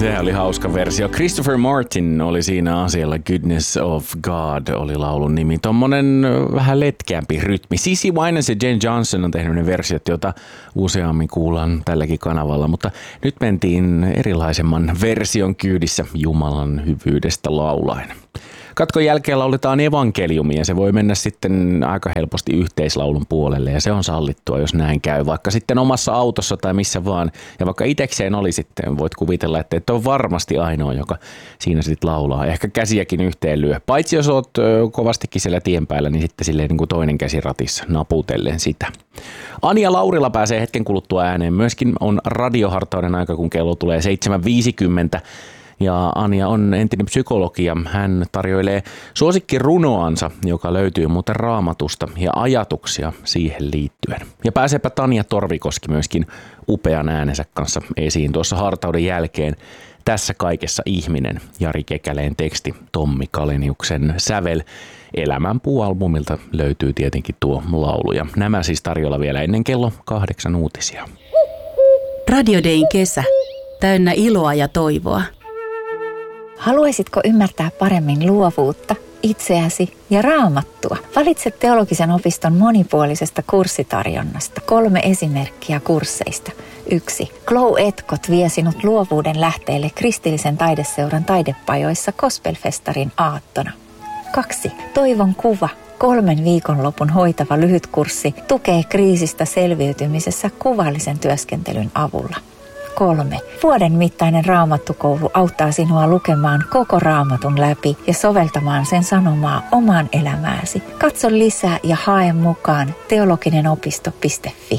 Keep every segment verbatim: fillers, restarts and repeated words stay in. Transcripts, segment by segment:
Se oli hauska versio. Christopher Martin oli siinä asialla. Goodness of God oli laulun nimi. Tommonen vähän letkeämpi rytmi. Cici Winans ja Jane Johnson on tehnyt ne versiot, joita useammin kuullaan tälläkin kanavalla. Mutta nyt mentiin erilaisemman version kyydissä Jumalan hyvyydestä laulaen. Katkon jälkeen lauletaan evankeliumia. Se voi mennä sitten aika helposti yhteislaulun puolelle ja se on sallittua, jos näin käy. Vaikka sitten omassa autossa tai missä vaan. Ja vaikka itekseen oli sitten, voit kuvitella, että et ole varmasti ainoa, joka siinä sitten laulaa. Ehkä käsiäkin yhteen lyö. Paitsi jos oot kovastikin siellä tien päällä, niin sitten silleen niin kuin toinen käsi ratissa naputellen sitä. Anja Laurila pääsee hetken kuluttua ääneen. Myöskin on radiohartauden aika, kun kello tulee seitsemän viisikymmentä. Ja Anja on entinen psykologi ja hän tarjoilee suosikkirunoansa, joka löytyy muuten Raamatusta ja ajatuksia siihen liittyen. Ja pääseepä Tanja Torvikoski myöskin upean äänensä kanssa esiin tuossa hartauden jälkeen. Tässä kaikessa ihminen, Jari Kekäleen teksti, Tommi Kaleniuksen sävel. Elämänpuu-albumilta löytyy tietenkin tuo laulu ja nämä siis tarjolla vielä ennen kello kahdeksan uutisia. Radio Dayn kesä, täynnä iloa ja toivoa. Haluaisitko ymmärtää paremmin luovuutta, itseäsi ja Raamattua? Valitse teologisen opiston monipuolisesta kurssitarjonnasta kolme esimerkkiä kursseista. Yksi. Glow Etkot vie sinut luovuuden lähteelle kristillisen taideseuran taidepajoissa Gospelfestarin aattona. Kaksi. Toivon kuva. Kolmen viikonlopun hoitava lyhytkurssi tukee kriisistä selviytymisessä kuvallisen työskentelyn avulla. Kolme. Vuoden mittainen raamattukoulu auttaa sinua lukemaan koko raamatun läpi ja soveltamaan sen sanomaa omaan elämääsi. Katso lisää ja hae mukaan teologinenopisto piste fi.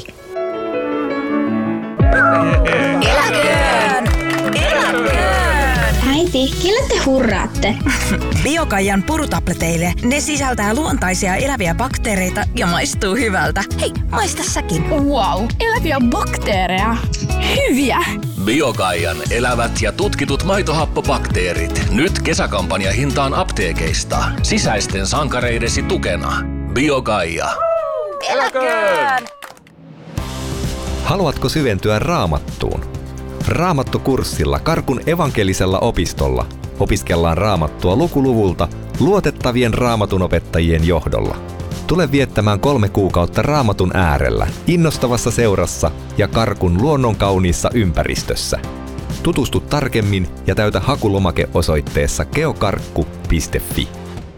Eläköön! Eläköön! Äiti, kelle te hurraatte? Biokaijan purutableteille. Ne sisältää luontaisia eläviä bakteereita ja maistuu hyvältä. Hei, maista säkin. Wow, eläviä bakteereja. Hyviä! Biokaijan elävät ja tutkitut maitohappobakteerit. Nyt kesäkampanja hintaan apteekeista. Sisäisten sankareidesi tukena. Biokaija. Eläköön! Haluatko syventyä Raamattuun? Raamattukurssilla Karkun evankelisella opistolla opiskellaan Raamattua lukuluvulta luotettavien raamatunopettajien johdolla. Tule viettämään kolme kuukautta Raamatun äärellä, innostavassa seurassa ja Karkun luonnonkauniissa ympäristössä. Tutustu tarkemmin ja täytä hakulomake osoitteessa geokarkku piste fi.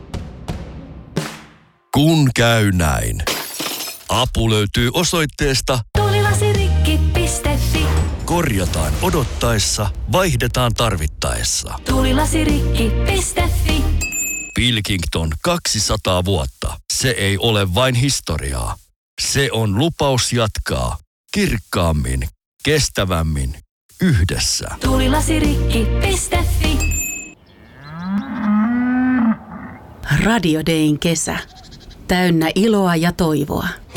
Kun käy näin. Apu löytyy osoitteesta tuulilasirikki piste fi. Korjataan odottaessa, vaihdetaan tarvittaessa. tuulilasirikki piste fi. Pilkington kaksisataa vuotta. Se ei ole vain historiaa. Se on lupaus jatkaa kirkkaammin, kestävämmin, yhdessä. tuulilasirikki piste fi. Radio Dayn kesä, täynnä iloa ja toivoa.